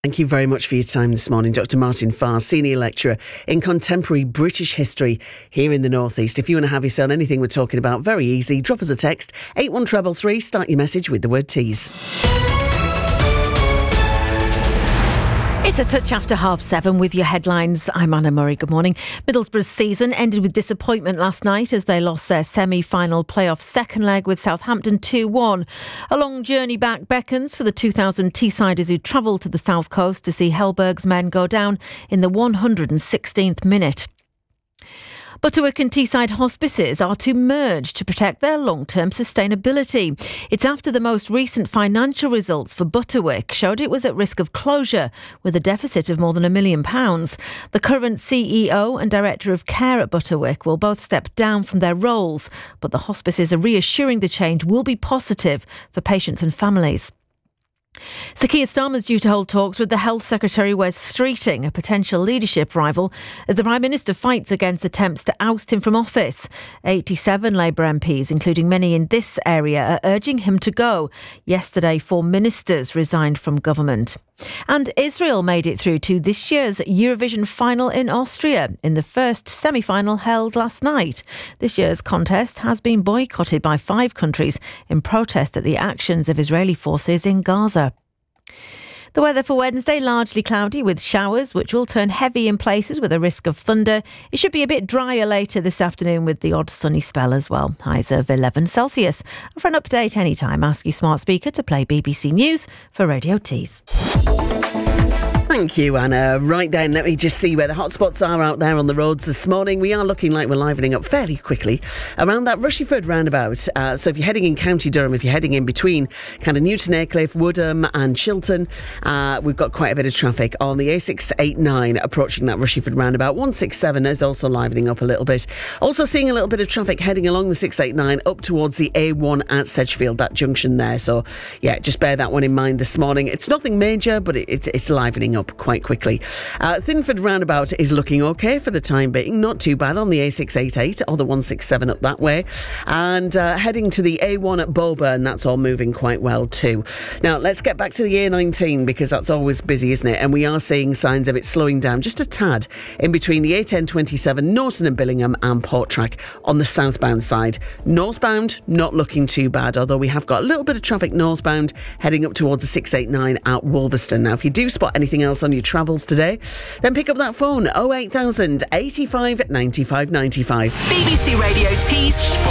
Thank you very much for your time this morning. Dr. Martin Farr, Senior Lecturer in Contemporary British History here in the North East. If you want to have your say on anything we're talking about, very easy. Drop us a text, 81333. Start your message with the word tease. It's a touch after 7:30 with your headlines. I'm Anna Murray. Good morning. Middlesbrough's season ended with disappointment last night as they lost their semi-final playoff second leg with Southampton 2-1. A long journey back beckons for the 2000 Teessiders who travelled to the South Coast to see Hellberg's men go down in the 116th minute. Butterwick and Teesside hospices are to merge to protect their long-term sustainability. It's after the most recent financial results for Butterwick showed it was at risk of closure with a deficit of more than £1 million. The current CEO and Director of Care at Butterwick will both step down from their roles, but the hospices are reassuring the change will be positive for patients and families. Sir Keir Starmer's due to hold talks with the Health Secretary Wes Streeting, a potential leadership rival, as the Prime Minister fights against attempts to oust him from office. 87 Labour MPs, including many in this area, are urging him to go. Yesterday, 4 ministers resigned from government. And Israel made it through to this year's Eurovision final in Austria, in the first semi-final held last night. This year's contest has been boycotted by 5 countries in protest at the actions of Israeli forces in Gaza. The weather for Wednesday, largely cloudy with showers, which will turn heavy in places with a risk of thunder. It should be a bit drier later this afternoon with the odd sunny spell as well. Highs of 11 Celsius. For an update anytime, ask your smart speaker to play BBC News for Radio Tees. Thank you, Anna. Right then, let me just see where the hotspots are out there on the roads this morning. We are looking like we're livening up fairly quickly around that Rushford roundabout. So if you're heading in County Durham, if you're heading in between kind of Newton Aycliffe, Woodham and Chiltern, we've got quite a bit of traffic on the A689 approaching that Rushford roundabout. 167 is also livening up a little bit. Also seeing a little bit of traffic heading along the 689 up towards the A1 at Sedgefield, that junction there. So yeah, just bear that one in mind this morning. It's nothing major, but it's livening up quite quickly. Thinford roundabout is looking okay for the time being, not too bad on the A688 or the 167 up that way, and heading to the A1 at Bowburn, that's all moving quite well too. Now let's get back to the A19 because that's always busy, isn't it? And we are seeing signs of it slowing down just a tad in between the A1027 Norton and Billingham and Porttrack on the southbound side. Northbound not looking too bad, although we have got a little bit of traffic northbound heading up towards the 689 at Wolverston. Now if you do spot anything else on your travels today, then pick up that phone 08000 85 95 95. BBC Radio Tees Sport.